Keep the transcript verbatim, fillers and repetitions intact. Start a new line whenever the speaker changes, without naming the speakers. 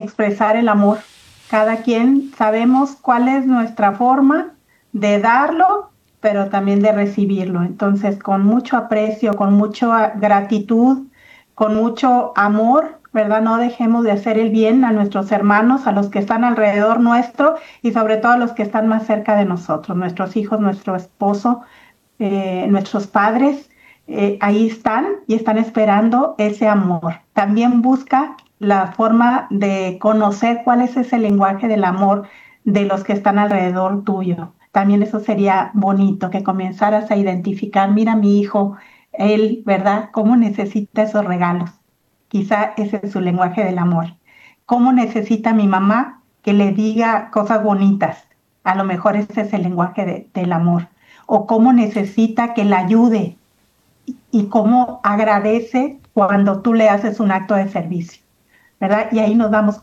expresar el amor. Cada quien sabemos cuál es nuestra forma de darlo, pero también de recibirlo. Entonces, con mucho aprecio, con mucha gratitud, con mucho amor, ¿verdad? No dejemos de hacer el bien a nuestros hermanos, a los que están alrededor nuestro y sobre todo a los que están más cerca de nosotros, nuestros hijos, nuestro esposo, eh, nuestros padres. Eh, ahí están y están esperando ese amor. También busca la forma de conocer cuál es ese lenguaje del amor de los que están alrededor tuyo. También eso sería bonito, que comenzaras a identificar, mira mi hijo, él, ¿verdad? ¿Cómo necesita esos regalos? Quizá ese es su lenguaje del amor. ¿Cómo necesita mi mamá que le diga cosas bonitas? A lo mejor ese es el lenguaje de, del amor. O cómo necesita que la ayude y cómo agradece cuando tú le haces un acto de servicio, ¿verdad? Y ahí nos damos